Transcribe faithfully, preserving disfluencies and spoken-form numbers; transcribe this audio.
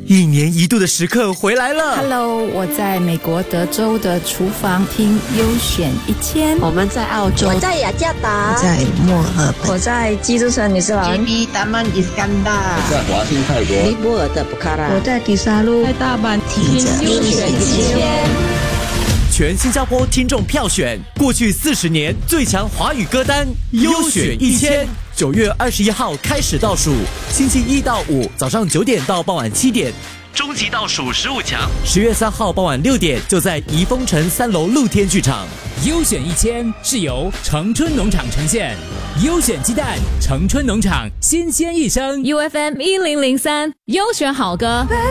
一年一度的时刻回来了。 Hello， 我在美国德州的厨房听优选一千。 我们在澳洲， 我在雅加达， 我在墨尔本， 我在基督城女士廊 ，J B Taman Iskandar， 我在华欣泰国， 尼泊尔的布卡拉， 我在迪沙路， 在大阪听着优选一千。 全新加坡听众票选过去四十年最强华语歌单优选一千，九月二十一号开始倒数，星期一到五早上九点到傍晚七点，终极倒数十五强，十月三号傍晚六点就在怡丰城三楼露天剧场。 优选一千是由城春农场呈现，优选鸡蛋，城春农场新鲜一生 U F M 一零零三优选好歌。